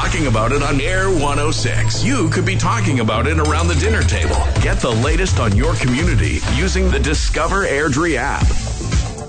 talking about it on Air 106. You could be talking about it around the dinner table. Get the latest on your community using the Discover Airdrie app.